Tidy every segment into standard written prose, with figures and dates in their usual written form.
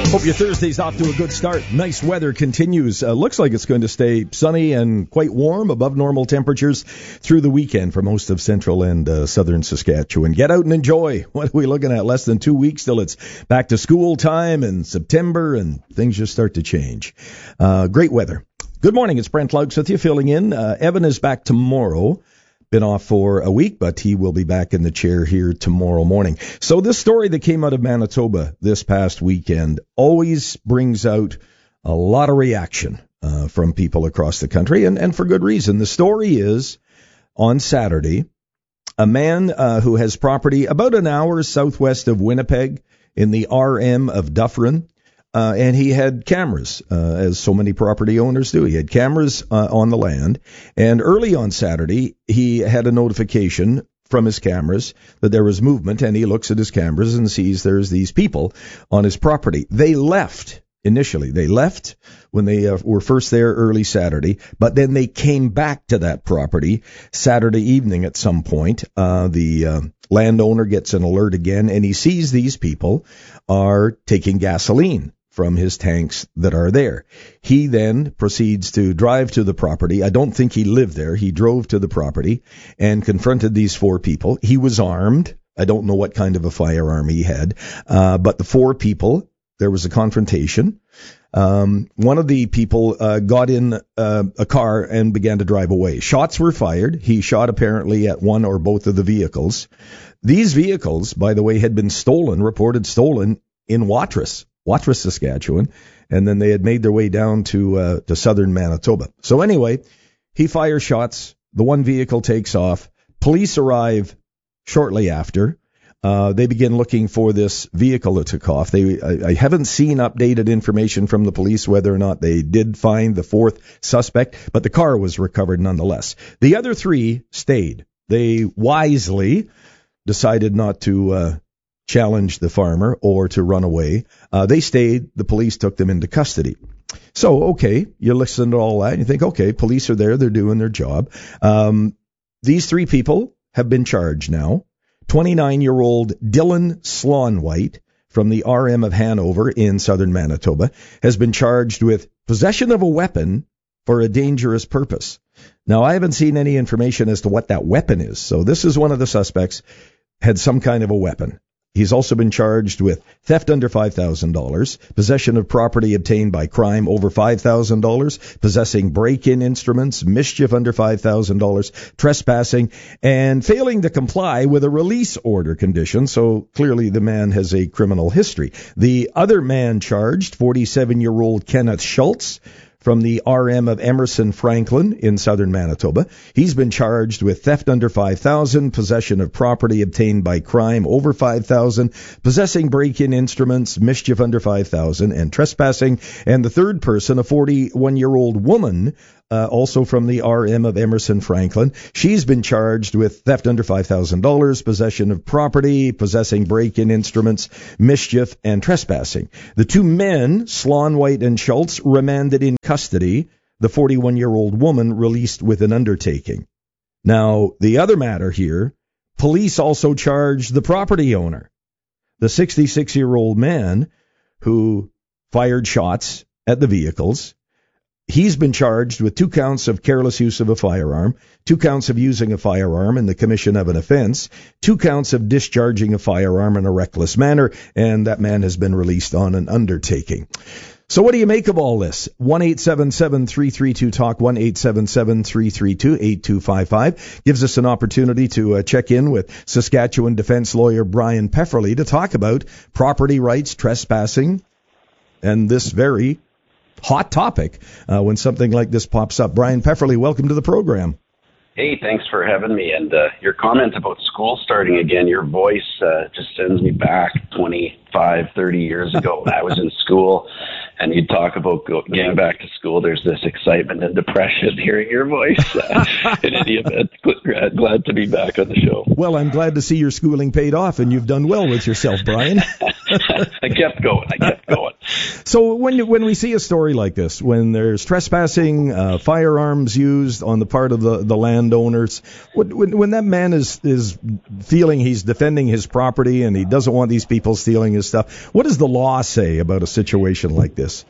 Hope your Thursday's off to a good start. Nice weather continues. Looks like it's going to stay sunny and quite warm, above normal temperatures through the weekend for most of central and southern Saskatchewan. Get out and enjoy. What are we looking at? Less than 2 weeks till it's back to school time in September, and things just start to change. Great weather. Good morning. It's Brent Laux with you, filling in. Evan is back tomorrow. Been off for a week, but he will be back in the chair here tomorrow morning. So this story that came out of Manitoba this past weekend always brings out a lot of reaction from people across the country, and for good reason. The story is, on Saturday, a man who has property about an hour southwest of Winnipeg in the RM of Dufferin, and he had cameras, as so many property owners do. He had cameras on the land, and early on Saturday, he had a notification from his cameras that there was movement, and he looks at his cameras and sees there's these people on his property. They left initially. They left when they were first there early Saturday, but then they came back to that property Saturday evening at some point. The landowner gets an alert again, and he sees these people are taking gasoline from his tanks that are there. He then proceeds to drive to the property. I don't think he lived there. He drove to the property and confronted these four people. He was armed. I don't know what kind of a firearm he had, but the four people, there was a confrontation. One of the people got in a car and began to drive away. Shots were fired. He shot apparently at one or both of the vehicles. These vehicles, by the way, had been stolen, reported stolen in Watrous, Saskatchewan, and then they had made their way down to southern Manitoba. So anyway, he fires shots. The one vehicle takes off. Police arrive shortly after. They begin looking for this vehicle that took off. I haven't seen updated information from the police whether or not they did find the fourth suspect, but the car was recovered nonetheless. The other three stayed. They wisely decided not to challenge the farmer or to run away. They stayed. The police took them into custody. So, okay, you listen to all that and you think, okay, police are there. They're doing their job. These three people have been charged now. 29-year-old Dylan Slaunwhite from the RM of Hanover in southern Manitoba has been charged with possession of a weapon for a dangerous purpose. Now, I haven't seen any information as to what that weapon is. So this is one of the suspects, had some kind of a weapon. He's also been charged with theft under $5,000, possession of property obtained by crime over $5,000, possessing break-in instruments, mischief under $5,000, trespassing, and failing to comply with a release order condition. So clearly the man has a criminal history. The other man charged, 47-year-old Kenneth Schultz, from the RM of Emerson Franklin in southern Manitoba. He's been charged with theft under $5,000, possession of property obtained by crime over $5,000, possessing break-in instruments, mischief under $5,000, and trespassing. And the third person, a 41-year-old woman, also from the RM of Emerson Franklin. She's been charged with theft under $5,000, possession of property, possessing break-in instruments, mischief, and trespassing. The two men, Slaunwhite and Schultz, remanded in custody. The 41-year-old woman released with an undertaking. Now, the other matter here, police also charged the property owner, the 66-year-old man who fired shots at the vehicles. He's been charged with 2 counts of careless use of a firearm, 2 counts of using a firearm in the commission of an offense, 2 counts of discharging a firearm in a reckless manner, and that man has been released on an undertaking. So what do you make of all this? 1-877-332-TALK, 1-877-332-8255 gives us an opportunity to check in with Saskatchewan defense lawyer Brian Pefferly to talk about property rights, trespassing, and this very hot topic when something like this pops up. Brian Pefferly, welcome to the program. Hey, thanks for having me. And your comment about school starting again, your voice just sends me back 25, 30 years ago when I was in school. And you talk about getting back to school. There's this excitement and depression hearing your voice. In any event, glad to be back on the show. Well, I'm glad to see your schooling paid off and you've done well with yourself, Brian. I kept going. So when we see a story like this, when there's trespassing, firearms used on the part of the landowners, when that man is feeling he's defending his property and he doesn't want these people stealing his stuff, what does the law say about a situation like this?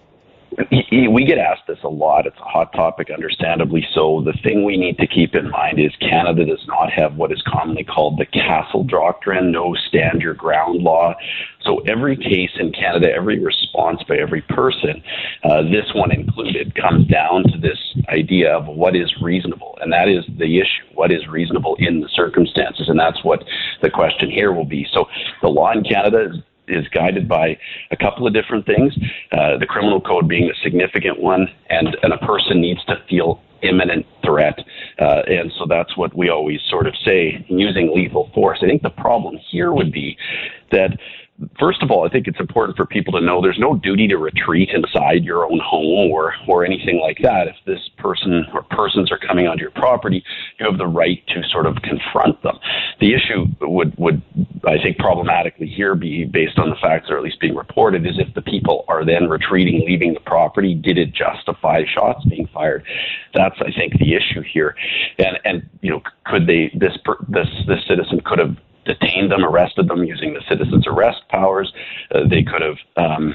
We get asked this a lot. It's a hot topic, understandably so. The thing we need to keep in mind is Canada does not have what is commonly called the Castle Doctrine, no stand your ground law. So every case in Canada, every response by every person, this one included, comes down to this idea of what is reasonable. And that is the issue. What is reasonable in the circumstances? And that's what the question here will be. So the law in Canada is guided by a couple of different things, the criminal code being a significant one, and a person needs to feel imminent threat. And so that's what we always sort of say, using lethal force. I think the problem here would be that, first of all, I think it's important for people to know there's no duty to retreat inside your own home or anything like that. If this person or persons are coming onto your property, you have the right to sort of confront them. The issue would I think, problematically here be based on the facts that are at least being reported, is if the people are then retreating, leaving the property, did it justify shots being fired? That's, I think, the issue here. And you know, could they, this citizen could have detained them, arrested them using the citizen's arrest powers. They could have,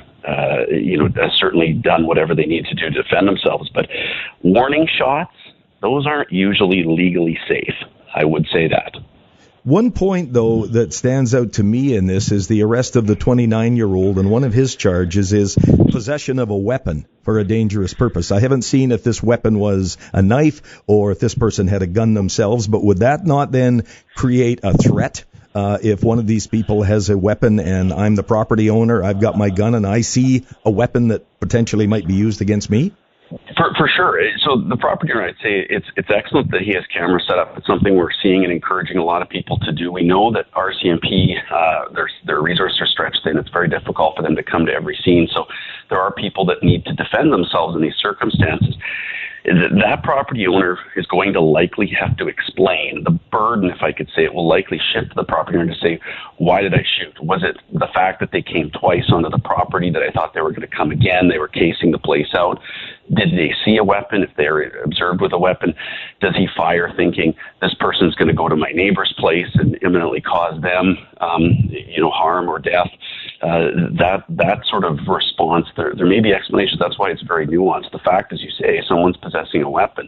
certainly done whatever they need to do to defend themselves. But warning shots, those aren't usually legally safe. I would say that. One point, though, that stands out to me in this is the arrest of the 29-year-old, and one of his charges is possession of a weapon for a dangerous purpose. I haven't seen if this weapon was a knife or if this person had a gun themselves, but would that not then create a threat? If one of these people has a weapon and I'm the property owner, I've got my gun and I see a weapon that potentially might be used against me? For sure. So the property owner, I'd say it's excellent that he has cameras set up. It's something we're seeing and encouraging a lot of people to do. We know that RCMP, their resources are stretched thin. It's very difficult for them to come to every scene. So there are people that need to defend themselves in these circumstances. That property owner is going to likely have to explain. The burden, if I could say it, will likely shift to the property owner to say, why did I shoot? Was it the fact that they came twice onto the property that I thought they were going to come again? They were casing the place out. Did they see a weapon? If they're observed with a weapon, does he fire thinking this person's going to go to my neighbor's place and imminently cause them, harm or death? That sort of response, there may be explanations. That's why it's very nuanced. The fact, as you say, someone's possessing a weapon.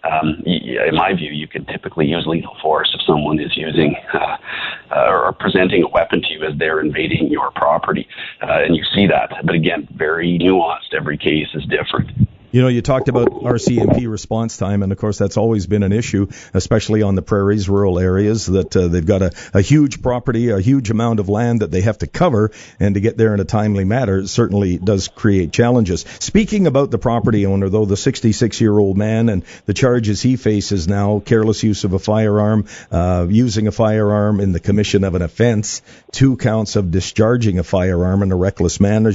In my view, you can typically use lethal force if someone is using or presenting a weapon to you as they're invading your property. And you see that. But again, very nuanced. Every case is different. You know, you talked about RCMP response time, and of course that's always been an issue, especially on the prairies, rural areas, that they've got a huge property, a huge amount of land that they have to cover, and to get there in a timely manner certainly does create challenges. Speaking about the property owner, though, the 66-year-old man and the charges he faces now, careless use of a firearm, using a firearm in the commission of an offense, 2 counts of discharging a firearm in a reckless manner.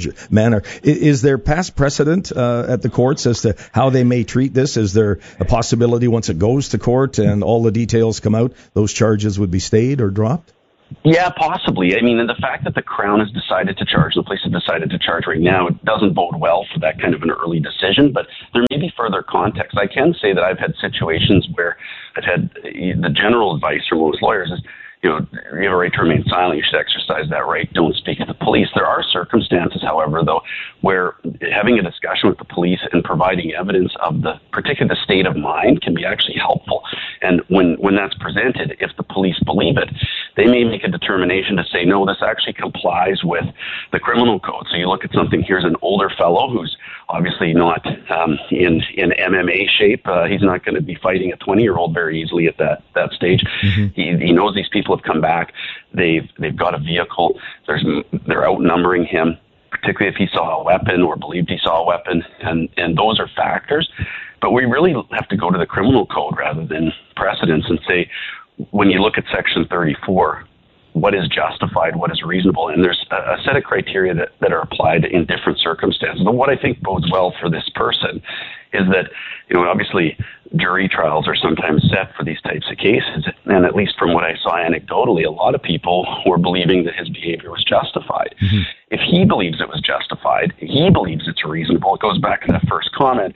Is there past precedent at the courts as to how they may treat this? Is there a possibility once it goes to court and all the details come out, those charges would be stayed or dropped? Yeah, possibly. I mean, and the fact that the Crown has decided to charge, the police have decided to charge right now, it doesn't bode well for that kind of an early decision, but there may be further context. I can say that I've had situations where I've had the general advice from most lawyers is, you have a right to remain silent. You should exercise that right. Don't speak to the police. There are circumstances, however, though, where having a discussion with the police and providing evidence of the particular state of mind can be actually helpful. And when that's presented, if the police believe it, they may make a determination to say, no, this actually complies with the criminal code. So you look at something, here's an older fellow who's obviously not in MMA shape. He's not going to be fighting a 20-year-old very easily at that stage. Mm-hmm. He knows these people have come back. They've got a vehicle. They're outnumbering him, particularly if he saw a weapon or believed he saw a weapon, and those are factors. But we really have to go to the criminal code rather than precedents and say, when you look at Section 34, what is justified, what is reasonable, and there's a set of criteria that are applied in different circumstances. And what I think bodes well for this person is that, obviously jury trials are sometimes set for these types of cases, and at least from what I saw anecdotally, a lot of people were believing that his behavior was justified. Mm-hmm. If he believes it was justified, he he believes it's reasonable. It goes back to that first comment.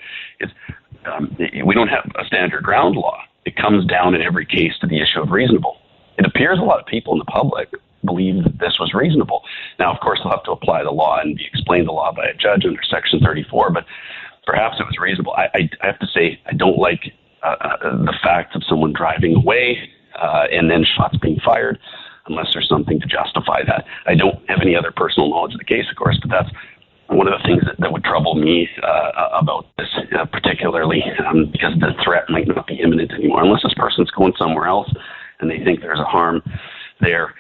We don't have a standard ground law. It comes down in every case to the issue of reasonable. It appears a lot of people in the public believe that this was reasonable. Now, of course, they'll have to apply the law and be explained the law by a judge under Section 34, but perhaps it was reasonable. I have to say, I don't like the fact of someone driving away and then shots being fired unless there's something to justify that. I don't have any other personal knowledge of the case, of course, but that's one of the things that would trouble me about this, particularly because the threat might not be imminent anymore. Unless this person's going somewhere else and they think there's a harm there.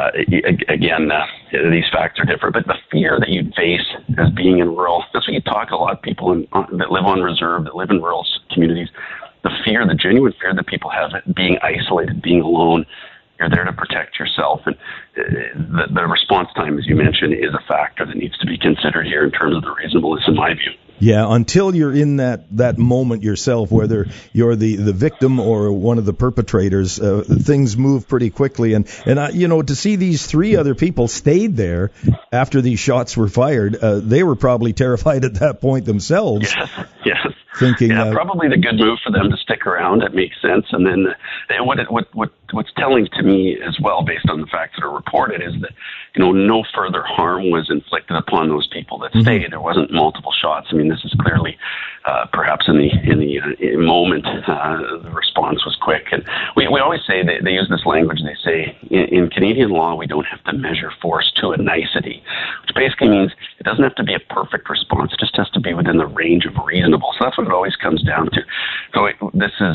Again, these facts are different. But the fear that you'd face as being in rural, that's what you talk to a lot of people that live on reserve, that live in rural communities, the genuine fear that people have at being isolated, being alone. You're there to protect yourself. And the response time, as you mentioned, is a factor that needs to be considered here in terms of the reasonableness, in my view. Yeah, until you're in that moment yourself, whether you're the victim or one of the perpetrators, things move pretty quickly. And to see these three other people stayed there after these shots were fired, they were probably terrified at that point themselves. Yes. Thinking, probably the good move for them to stick around. It makes sense. And then what's telling to me as well, based on the facts that are reported, is that no further harm was inflicted upon those people that stayed. There wasn't multiple shots. I mean, this is clearly perhaps in the moment the response was quick. And we always say they use this language. They say in Canadian law we don't have to measure force to a nicety, which basically means it doesn't have to be a perfect response. It just has to be within the range of reasonable. So that's what it always comes down to. So this is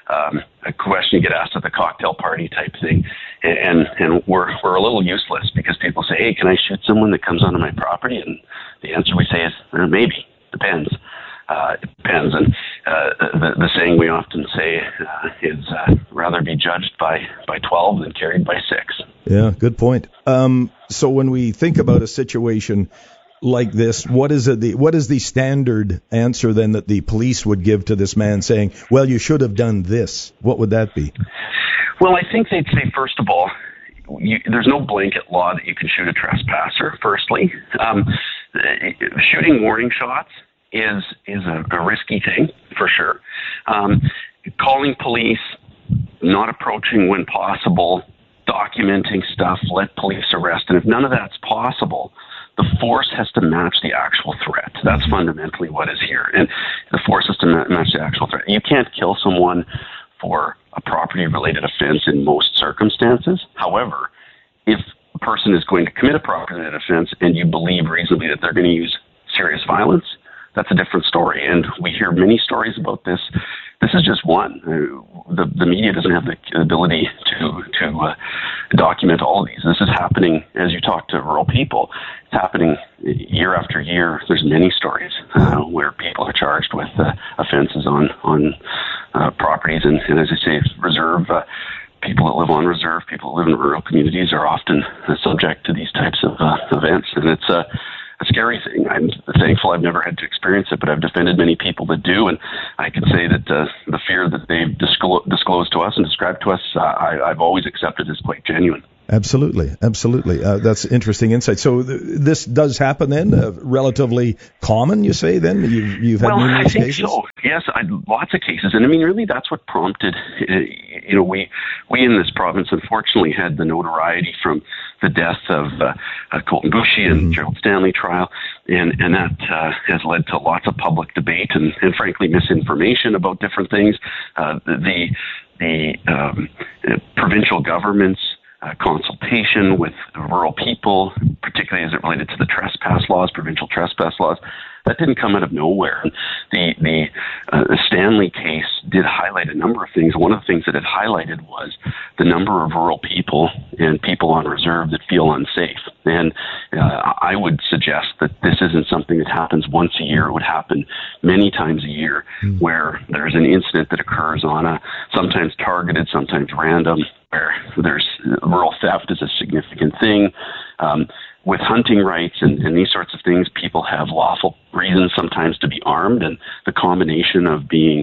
a question you get asked at the cocktail party type thing, and we're a little useless because people say, "Hey, can I shoot someone that comes onto my property?" And the answer we say is maybe, depends. It depends, and the saying we often say is rather be judged by 12 than carried by 6. Yeah, good point. So when we think about a situation like this, what is the standard answer then that the police would give to this man saying, well, you should have done this? What would that be? Well, I think they'd say, first of all, there's no blanket law that you can shoot a trespasser, firstly. Shooting warning shots is a risky thing, for sure. Calling police, not approaching when possible, documenting stuff, let police arrest, and if none of that's possible, the force has to match the actual threat. That's fundamentally what is here. And the force has to match the actual threat. You can't kill someone for a property-related offense in most circumstances. However, if a person is going to commit a property-related offense and you believe reasonably that they're going to use serious violence, that's a different story. And we hear many stories about this. This is just one. The media doesn't have the ability to document all of these. This is happening as you talk to rural people. It's happening year after year. There's many stories where people are charged with offenses on properties. And as I say, reserve people that live on reserve, people that live in rural communities are often subject to these types of events. And it's a scary thing. I'm thankful I've never had to experience it, but I've defended many people that do, and I can say that the fear that they've disclosed to us and described to us, I've always accepted as quite genuine. Absolutely. That's interesting insight. So this does happen then, relatively common, you say then? You've had numerous cases? So. Yes, lots of cases. And I mean, really, that's what prompted, we in this province, unfortunately, had the notoriety from the death of Colton Boushie and Gerald Stanley trial. And that has led to lots of public debate and frankly, misinformation about different things. The provincial government's consultation with rural people, particularly as it related to the trespass laws, provincial trespass laws, that didn't come out of nowhere. The Stanley case did highlight a number of things. One of the things that it highlighted was the number of rural people and people on reserve that feel unsafe. And I would suggest that this isn't something that happens once a year. It would happen many times a year where there's an incident that occurs on a sometimes targeted, sometimes random, where there's rural theft is a significant thing. With hunting rights and these sorts of things, people have lawful reasons sometimes to be armed, and the combination of being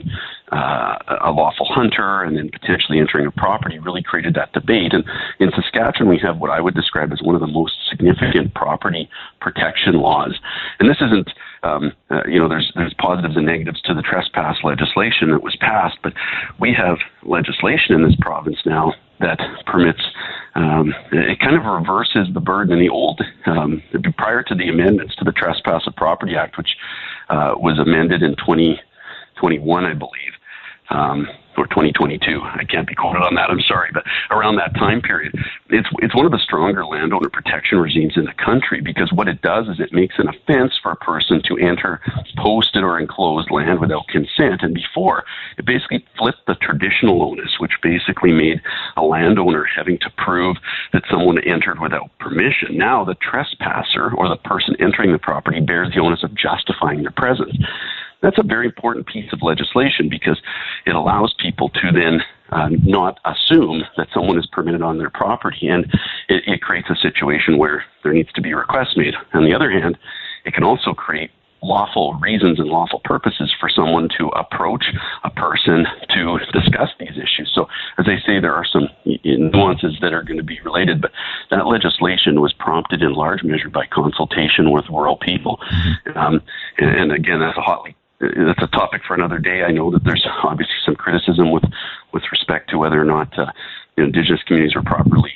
a lawful hunter and then potentially entering a property really created that debate. And in Saskatchewan, we have what I would describe as one of the most significant property protection laws. And this isn't, there's positives and negatives to the trespass legislation that was passed, but we have legislation in this province now that permits, it kind of reverses the burden in the old, prior to the amendments to the Trespass of Property Act, which was amended in 2021, I believe, or 2022. I can't be quoted on that, I'm sorry, but around that time period, it's one of the stronger landowner protection regimes in the country, because what it does is it makes an offense for a person to enter posted or enclosed land without consent. And before, it basically flipped the traditional onus, which basically made a landowner having to prove that someone entered without permission. Now the trespasser, or the person entering the property, bears the onus of justifying their presence. That's a very important piece of legislation, because it allows people to then not assume that someone is permitted on their property, and it creates a situation where there needs to be a request made. On the other hand, it can also create lawful reasons and lawful purposes for someone to approach a person to discuss these issues. So, as I say, there are some nuances that are going to be related, but that legislation was prompted in large measure by consultation with rural people. And again, that's a topic for another day. I know that there's obviously some criticism with respect to whether or not Indigenous communities are properly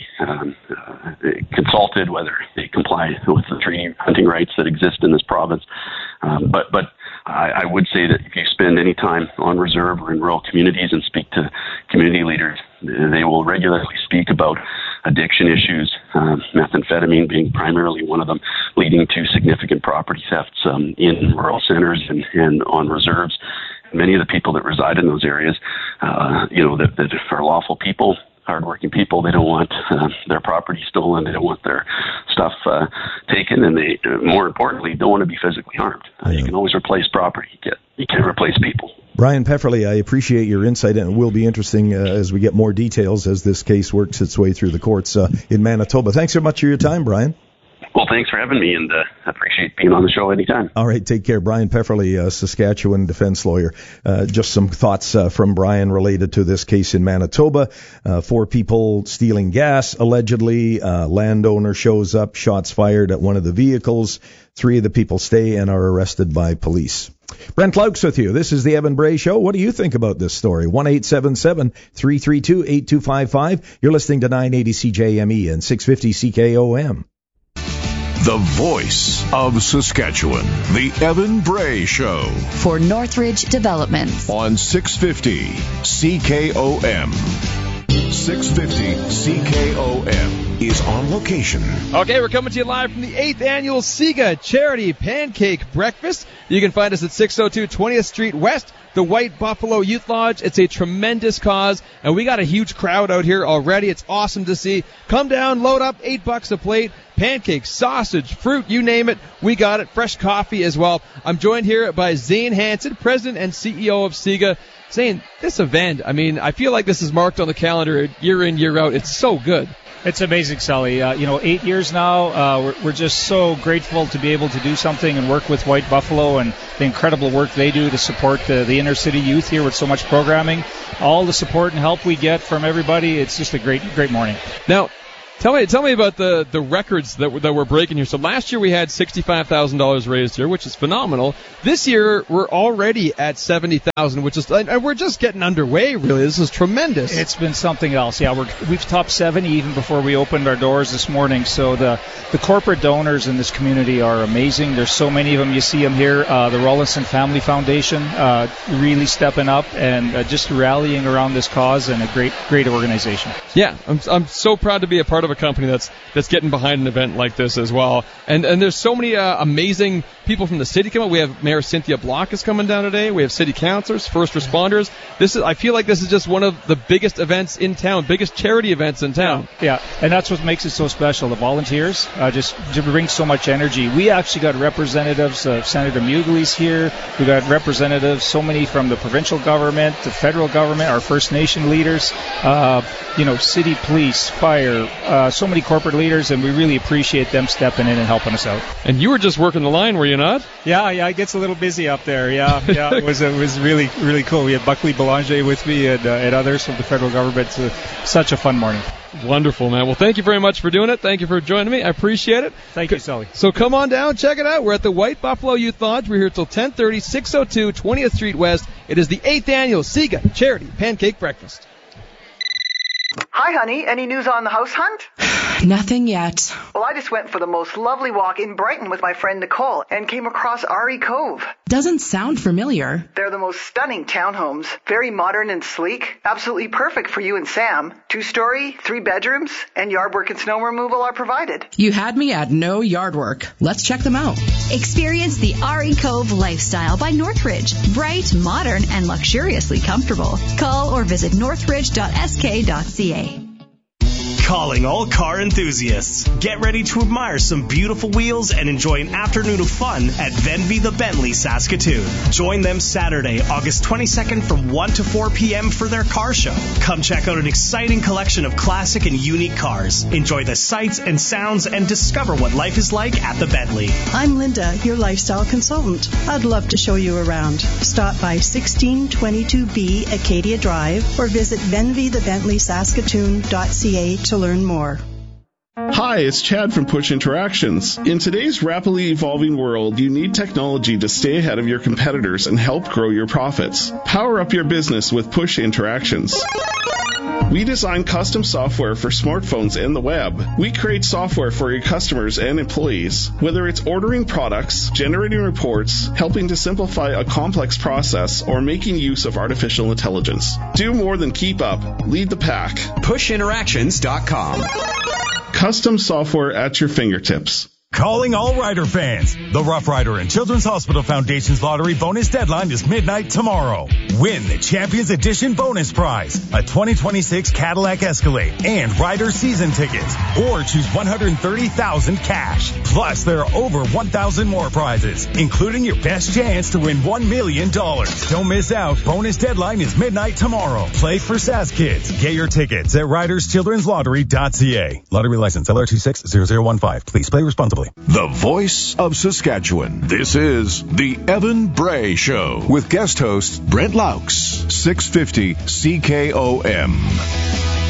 consulted, whether they comply with the treaty hunting rights that exist in this province. But I would say that if you spend any time on reserve or in rural communities and speak to community leaders, they will regularly speak about addiction issues, methamphetamine being primarily one of them, leading to significant property thefts in rural centers and on reserves. Many of the people that reside in those areas, that are lawful people, hardworking people, they don't want their property stolen, they don't want their stuff taken, and they, more importantly, don't want to be physically harmed. You can always replace property. You can't replace people. Brian Pefferly, I appreciate your insight, and it will be interesting as we get more details as this case works its way through the courts in Manitoba. Thanks so much for your time, Brian. Well, thanks for having me, and I appreciate being on the show anytime. All right, take care. Brian Pefferly, Saskatchewan defense lawyer. Just some thoughts from Brian related to this case in Manitoba. 4 people stealing gas, allegedly. Landowner shows up, shots fired at one of the vehicles. 3 of the people stay and are arrested by police. Brent Laux with you. This is the Evan Bray Show. What do you think about this story? 1-877-332-8255. You're listening to 980 CJME and 650 CKOM. The voice of Saskatchewan, the Evan Bray Show. For Northridge Development. On 650 CKOM. 650 CKOM is on location. Okay, we're coming to you live from the 8th Annual SIGA Charity Pancake Breakfast. You can find us at 602 20th Street West, the White Buffalo Youth Lodge. It's a tremendous cause, and we got a huge crowd out here already. It's awesome to see. Come down, load up, $8 a plate. Pancakes, sausage, fruit, you name it, we got it. Fresh coffee as well. I'm joined here by Zane Hanson, President and CEO of SIGA. Zane, this event, I feel like this is marked on the calendar year in, year out. It's so good. It's amazing, Sully. 8 years now, we're just so grateful to be able to do something and work with White Buffalo and the incredible work they do to support the inner city youth here with so much programming. All the support and help we get from everybody, it's just a great morning. Now, Tell me about the records that we're breaking here. So last year we had $65,000 raised here, which is phenomenal. This year we're already at $70,000, which is, and we're just getting underway. Really, this is tremendous. It's been something else. Yeah, we've topped 70 even before we opened our doors this morning. So the corporate donors in this community are amazing. There's so many of them. You see them here. The Rollinson Family Foundation really stepping up and just rallying around this cause, and a great organization. Yeah, I'm so proud to be a part of a company that's getting behind an event like this as well. And there's so many amazing people from the city coming. We have Mayor Cynthia Block is coming down today. We have city councilors, first responders. I feel like this is just one of the biggest events in town, biggest charity events in town. Yeah, and that's what makes it so special. The volunteers just bring so much energy. We actually got representatives of Senator Mughley's here. We got representatives, so many from the provincial government, the federal government, our First Nation leaders, city police, fire, so many corporate leaders, and we really appreciate them stepping in and helping us out. And you were just working the line, were you not? Yeah, it gets a little busy up there. Yeah, it was really, really cool. We had Buckley Belanger with me and others from the federal government. So such a fun morning. Wonderful, man. Well, thank you very much for doing it. Thank you for joining me. I appreciate it. Thank you, Sully. So come on down, check it out. We're at the White Buffalo Youth Lodge. We're here till 10:30, 602 20th Street West. It is the 8th annual SIGA Charity Pancake Breakfast. Hi, honey. Any news on the house hunt? Nothing yet. Well, I just went for the most lovely walk in Brighton with my friend Nicole and came across RE Cove. Doesn't sound familiar. They're the most stunning townhomes. Very modern and sleek. Absolutely perfect for you and Sam. 2-story, 3 bedrooms, and yard work and snow removal are provided. You had me at no yard work. Let's check them out. Experience the RE Cove lifestyle by Northridge. Bright, modern, and luxuriously comfortable. Call or visit northridge.sk.ca. Calling all car enthusiasts. Get ready to admire some beautiful wheels and enjoy an afternoon of fun at Venvy the Bentley Saskatoon. Join them Saturday, August 22nd from 1 to 4 p.m. for their car show. Come check out an exciting collection of classic and unique cars. Enjoy the sights and sounds and discover what life is like at the Bentley. I'm Linda, your lifestyle consultant. I'd love to show you around. Stop by 1622B Acadia Drive or visit venvythebentleysaskatoon.ca to learn more. Hi, it's Chad from Push Interactions. In today's rapidly evolving world, you need technology to stay ahead of your competitors and help grow your profits. Power up your business with Push Interactions. We design custom software for smartphones and the web. We create software for your customers and employees. Whether it's ordering products, generating reports, helping to simplify a complex process, or making use of artificial intelligence. Do more than keep up. Lead the pack. PushInteractions.com. Custom software at your fingertips. Calling all Rider fans. The Rough Rider and Children's Hospital Foundation's lottery bonus deadline is midnight tomorrow. Win the Champions Edition bonus prize, a 2026 Cadillac Escalade and Rider season tickets, or choose $130,000 cash. Plus, there are over 1,000 more prizes, including your best chance to win $1 million. Don't miss out. Bonus deadline is midnight tomorrow. Play for SAS Kids. Get your tickets at riderschildrenslottery.ca. Lottery license LR260015. Please play responsibly. The voice of Saskatchewan. This is the Evan Bray Show with guest host Brent Laux, 650 CKOM.